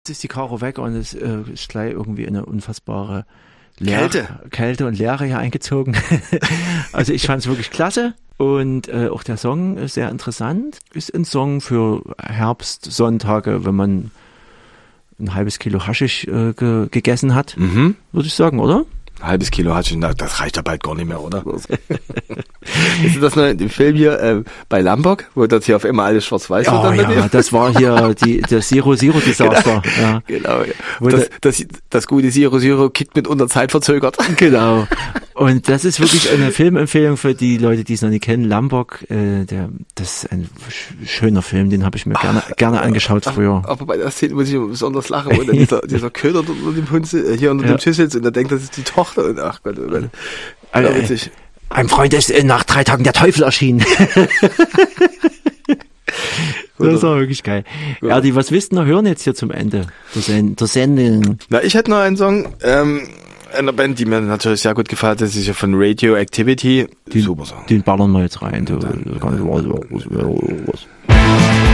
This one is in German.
ist die Karo weg und es ist gleich irgendwie eine unfassbare Kälte und Leere hier eingezogen. Also ich fand es wirklich klasse und auch der Song ist sehr interessant. Ist ein Song für Herbstsonntage, wenn man ein halbes Kilo Haschisch gegessen hat, würde ich sagen, oder? Ein halbes Kilo Haschisch, das reicht ja bald gar nicht mehr, oder? Ist das noch im Film hier bei Lombok, wo das hier auf einmal alles schwarz-weiß wird? Oh ja, das war hier der Zero-Desaster. Genau. Das gute Zero kickt mit unter Zeit verzögert. Genau. Und das ist wirklich eine Filmempfehlung für die Leute, die es noch nicht kennen. Lombok, das ist ein schöner Film, den habe ich mir gerne angeschaut früher. Aber bei der Szene muss ich besonders lachen, wo dann dieser Köder unter dem Hund hier unter dem Tisch sitzt und der denkt, das ist die Tochter. Und ach Gott, oh Gott. Witzig. Einem Freund ist nach 3 Tagen der Teufel erschienen. Das war wirklich geil. Ja, Erdi, was willst du noch hören jetzt hier zum Ende der Sendung? Na, ich hätte noch einen Song, einer Band, die mir natürlich sehr gut gefällt, das ist ja von Radioactivity. Super Song. Den ballern wir jetzt rein.